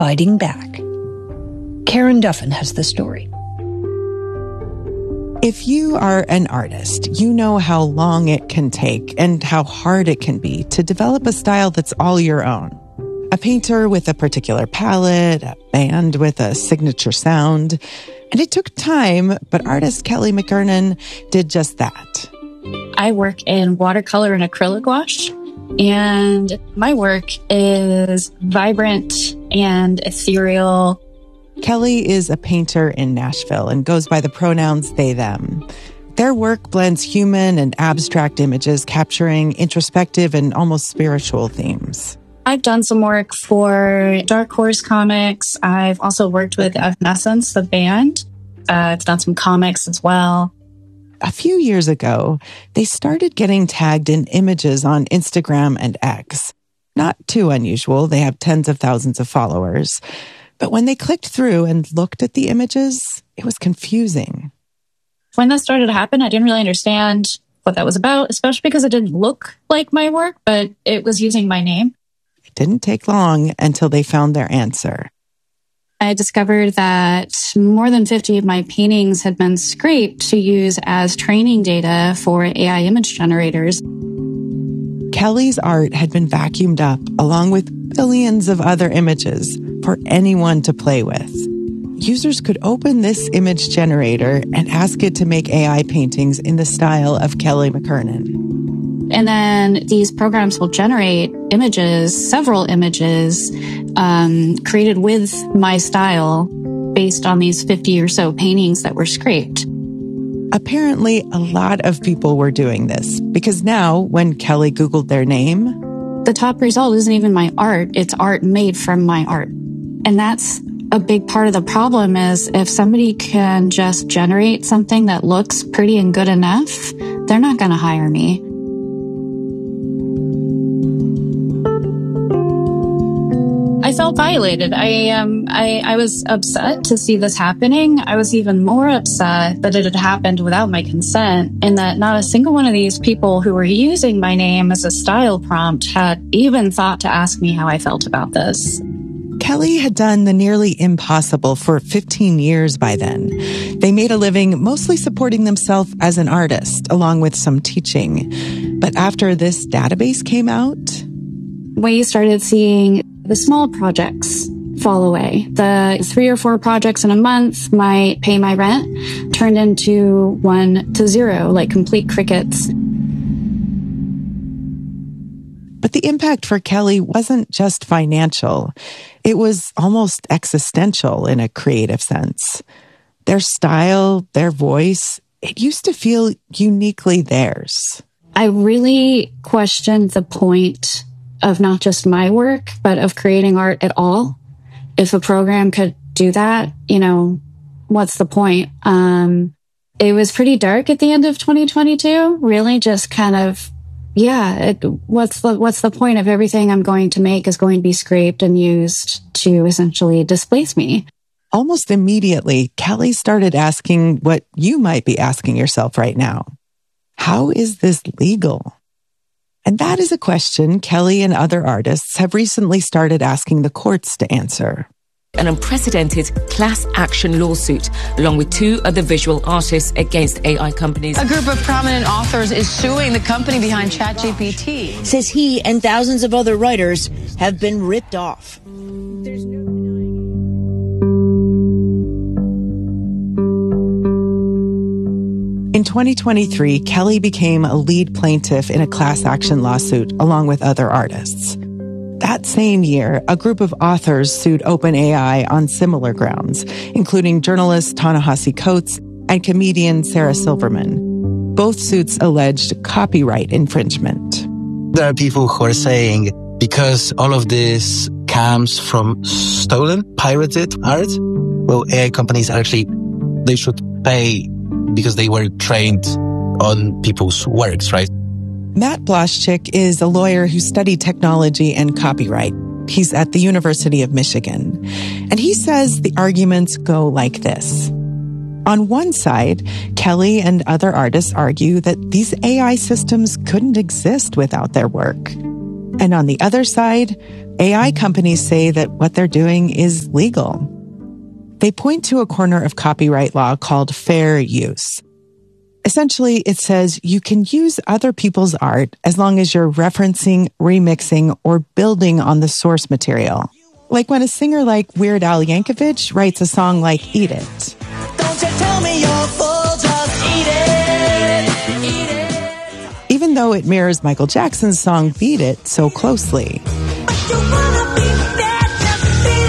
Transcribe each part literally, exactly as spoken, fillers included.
fighting back. Karen Duffin has the story. If you are an artist, you know how long it can take and how hard it can be to develop a style that's all your own. A painter with a particular palette, a band with a signature sound. And it took time, but artist Kelly McKernan did just that. I work in watercolor and acrylic wash, and my work is vibrant and ethereal. Kelly is a painter in Nashville and goes by the pronouns they, them. Their work blends human and abstract images, capturing introspective and almost spiritual themes. I've done some work for Dark Horse Comics. I've also worked with Evanescence, the band. Uh, I've done some comics as well. A few years ago, they started getting tagged in images on Instagram and X. Not too unusual. They have tens of thousands of followers. But when they clicked through and looked at the images, it was confusing. When that started to happen, I didn't really understand what that was about, especially because it didn't look like my work, but it was using my name. It didn't take long until they found their answer. I discovered that more than fifty of my paintings had been scraped to use as training data for A I image generators. Kelly's art had been vacuumed up along with billions of other images for anyone to play with. Users could open this image generator and ask it to make A I paintings in the style of Kelly McKernan. And then these programs will generate images, several images, um, created with my style based on these fifty or so paintings that were scraped. Apparently, a lot of people were doing this because now, when Kelly Googled their name, the top result isn't even my art. It's art made from my art. And that's a big part of the problem is if somebody can just generate something that looks pretty and good enough, they're not going to hire me. I felt violated. I um I, I was upset to see this happening. I was even more upset that it had happened without my consent and that not a single one of these people who were using my name as a style prompt had even thought to ask me how I felt about this. Kelly had done the nearly impossible for fifteen years by then. They made a living mostly supporting themselves as an artist, along with some teaching. But after this database came out, we started seeing the small projects fall away. The three or four projects in a month might pay my rent turned into one to zero, like complete crickets. But the impact for Kelly wasn't just financial. It was almost existential in a creative sense. Their style, their voice, it used to feel uniquely theirs. I really questioned the point of not just my work, but of creating art at all. If a program could do that, you know, what's the point? Um, it was pretty dark at the end of twenty twenty-two, really just kind of, yeah, it, what's the, what's the point of everything I'm going to make is going to be scraped and used to essentially displace me? Almost immediately, Kelly started asking what you might be asking yourself right now. How is this legal? And that is a question Kelly and other artists have recently started asking the courts to answer. An unprecedented class action lawsuit, along with two other visual artists against A I companies. A group of prominent authors is suing the company behind ChatGPT. Says he and thousands of other writers have been ripped off. There's no In twenty twenty-three, Kelly became a lead plaintiff in a class action lawsuit along with other artists. That same year, a group of authors sued OpenAI on similar grounds, including journalist Ta-Nehisi Coates and comedian Sarah Silverman. Both suits alleged copyright infringement. There are people who are saying because all of this comes from stolen, pirated art, well, A I companies actually, they should pay because they were trained on people's works, right? Matt Blaszczyk is a lawyer who studied technology and copyright. He's at the University of Michigan. And he says the arguments go like this. On one side, Kelly and other artists argue that these A I systems couldn't exist without their work. And on the other side, A I companies say that what they're doing is legal. They point to a corner of copyright law called fair use. Essentially, it says you can use other people's art as long as you're referencing, remixing, or building on the source material. Like when a singer like Weird Al Yankovic writes a song like Eat It. Don't you tell me you're full, just eat it, eat it. Even though it mirrors Michael Jackson's song Beat It so closely. But you wanna be there, just beat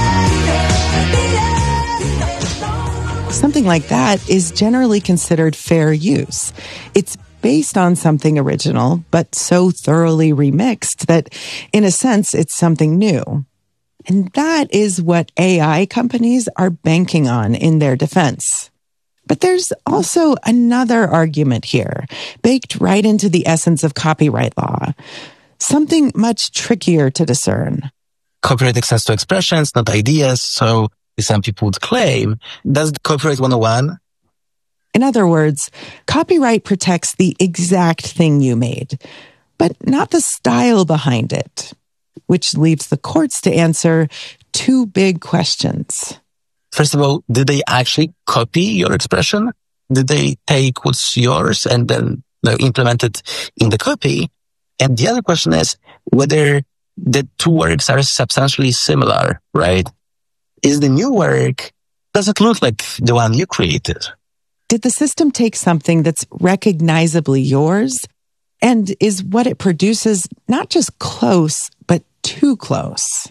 it, beat it. Something like that is generally considered fair use. It's based on something original, but so thoroughly remixed that, in a sense, it's something new. And that is what A I companies are banking on in their defense. But there's also another argument here, baked right into the essence of copyright law. Something much trickier to discern. Copyright extends to expressions, not ideas, so some people would claim, that's copyright one oh one. In other words, copyright protects the exact thing you made, but not the style behind it. Which leaves the courts to answer two big questions. First of all, did they actually copy your expression? Did they take what's yours and then you know, implement it in the copy? And the other question is whether the two works are substantially similar, right? Is the new work, does it look like the one you created? Did the system take something that's recognizably yours? And is what it produces not just close, but too close?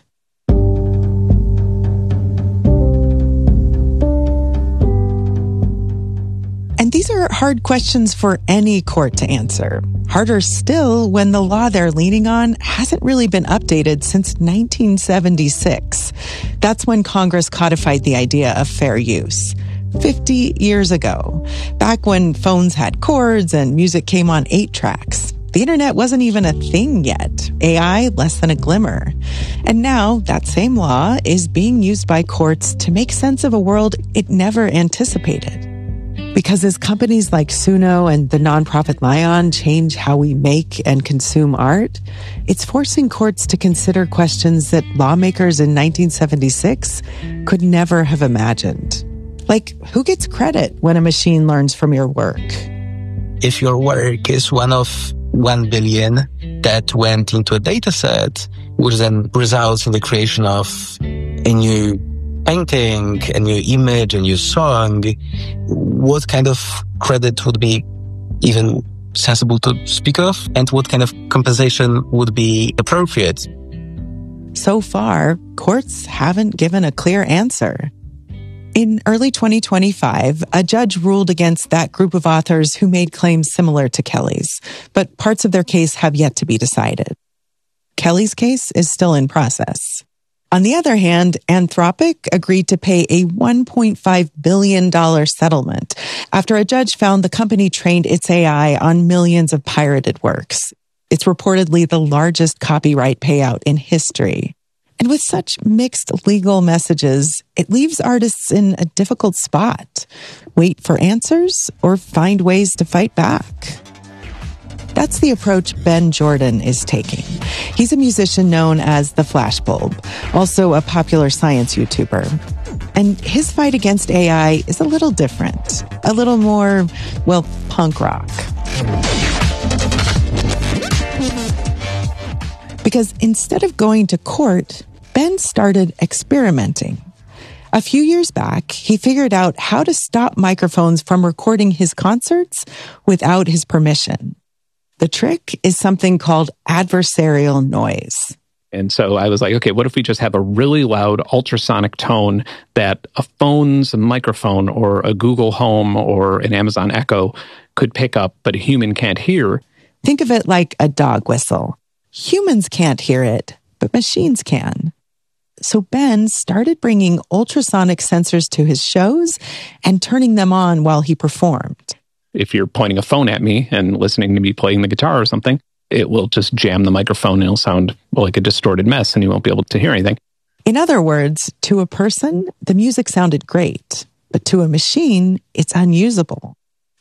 And these are hard questions for any court to answer. Harder still when the law they're leaning on hasn't really been updated since nineteen seventy-six. That's when Congress codified the idea of fair use. fifty years ago, back when phones had cords and music came on eight tracks. The internet wasn't even a thing yet. A I, less than a glimmer. And now, that same law is being used by courts to make sense of a world it never anticipated. Because as companies like Suno and the nonprofit Lion change how we make and consume art, it's forcing courts to consider questions that lawmakers in nineteen seventy-six could never have imagined. Like, who gets credit when a machine learns from your work? If your work is one of one billion that went into a data set, which then results in the creation of a new painting, a new image, a new song, what kind of credit would be even sensible to speak of? And what kind of compensation would be appropriate? So far, courts haven't given a clear answer. In early twenty twenty-five, a judge ruled against that group of authors who made claims similar to Kelly's, but parts of their case have yet to be decided. Kelly's case is still in process. On the other hand, Anthropic agreed to pay a one point five billion dollars settlement after a judge found the company trained its A I on millions of pirated works. It's reportedly the largest copyright payout in history. And with such mixed legal messages, it leaves artists in a difficult spot. Wait for answers or find ways to fight back. That's the approach Ben Jordan is taking. He's a musician known as the Flashbulb, also a popular science YouTuber. And his fight against A I is a little different, a little more, well, punk rock. Because instead of going to court, Ben started experimenting. A few years back, he figured out how to stop microphones from recording his concerts without his permission. The trick is something called adversarial noise. And so I was like, okay, what if we just have a really loud ultrasonic tone that a phone's microphone or a Google Home or an Amazon Echo could pick up, but a human can't hear? Think of it like a dog whistle. Humans can't hear it, but machines can. So Ben started bringing ultrasonic sensors to his shows and turning them on while he performed. If you're pointing a phone at me and listening to me playing the guitar or something, it will just jam the microphone and it'll sound like a distorted mess and you won't be able to hear anything. In other words, to a person, the music sounded great, but to a machine, it's unusable.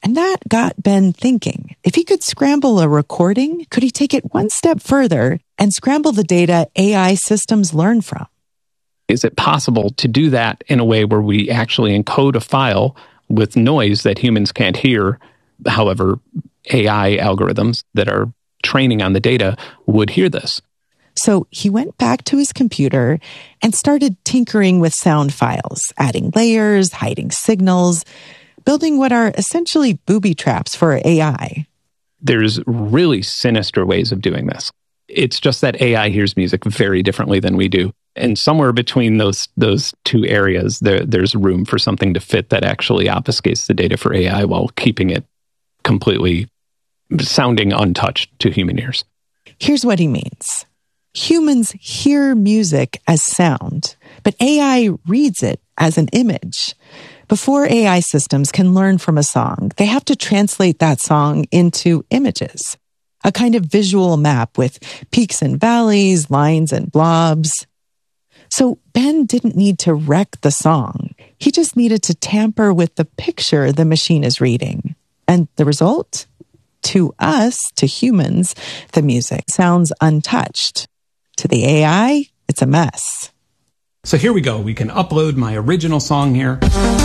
And that got Ben thinking. If he could scramble a recording, could he take it one step further and scramble the data A I systems learn from? Is it possible to do that in a way where we actually encode a file with noise that humans can't hear? However, A I algorithms that are training on the data would hear this. So he went back to his computer and started tinkering with sound files, adding layers, hiding signals, building what are essentially booby traps for A I. There's really sinister ways of doing this. It's just that A I hears music very differently than we do. And somewhere between those those two areas, there, there's room for something to fit that actually obfuscates the data for A I while keeping it completely sounding untouched to human ears. Here's what he means. Humans hear music as sound, but A I reads it as an image. Before A I systems can learn from a song, they have to translate that song into images, a kind of visual map with peaks and valleys, lines and blobs. So Ben didn't need to wreck the song. He just needed to tamper with the picture the machine is reading. And the result? To us, to humans, the music sounds untouched. To the A I, it's a mess. So here we go. We can upload my original song here.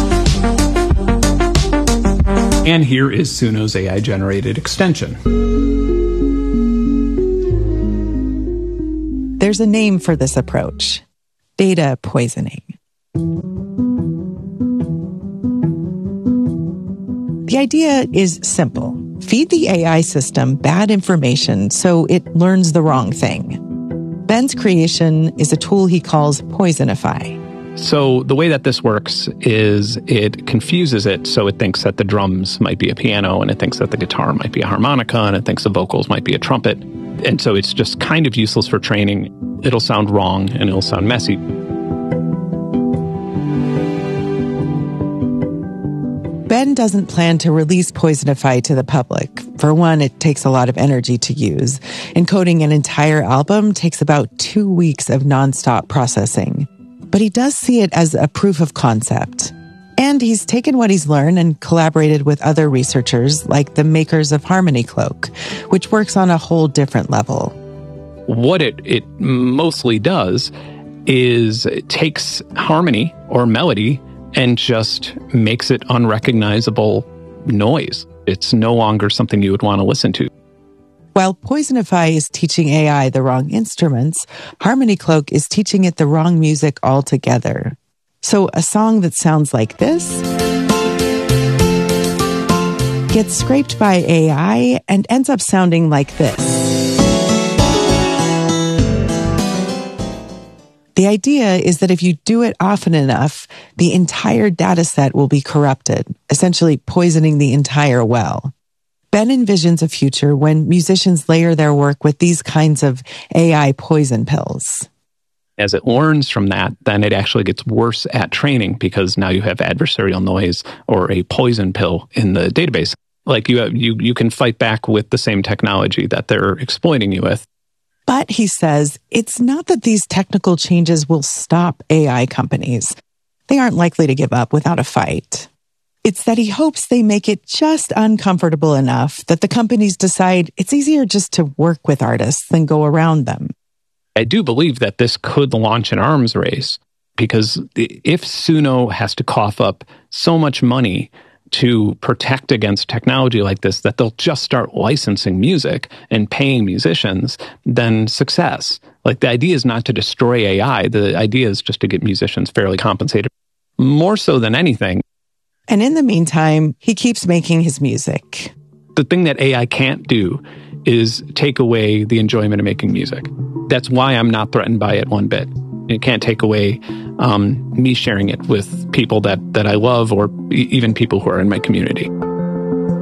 And here is Suno's A I-generated extension. There's a name for this approach. Data poisoning. The idea is simple. Feed the A I system bad information so it learns the wrong thing. Ben's creation is a tool he calls Poisonify. So the way that this works is it confuses it so it thinks that the drums might be a piano, and it thinks that the guitar might be a harmonica, and it thinks the vocals might be a trumpet. And so it's just kind of useless for training. It'll sound wrong and it'll sound messy. Ben doesn't plan to release Poisonify to the public. For one, it takes a lot of energy to use. Encoding an entire album takes about two weeks of nonstop processing. But he does see it as a proof of concept. And he's taken what he's learned and collaborated with other researchers like the makers of Harmony Cloak, which works on a whole different level. What it, it mostly does is it takes harmony or melody and just makes it unrecognizable noise. It's no longer something you would want to listen to. While Poisonify is teaching A I the wrong instruments, Harmony Cloak is teaching it the wrong music altogether. So a song that sounds like this gets scraped by A I and ends up sounding like this. The idea is that if you do it often enough, the entire data set will be corrupted, essentially poisoning the entire well. Ben envisions a future when musicians layer their work with these kinds of A I poison pills. As it learns from that, then it actually gets worse at training because now you have adversarial noise or a poison pill in the database. Like you, have, you, you can fight back with the same technology that they're exploiting you with. But he says it's not that these technical changes will stop A I companies. They aren't likely to give up without a fight. It's that he hopes they make it just uncomfortable enough that the companies decide it's easier just to work with artists than go around them. I do believe that this could launch an arms race because if Suno has to cough up so much money to protect against technology like this, that they'll just start licensing music and paying musicians, then success. Like the idea is not to destroy A I. The idea is just to get musicians fairly compensated, more so than anything. And in the meantime, he keeps making his music. The thing that A I can't do is take away the enjoyment of making music. That's why I'm not threatened by it one bit. It can't take away um, me sharing it with people that, that I love or e- even people who are in my community.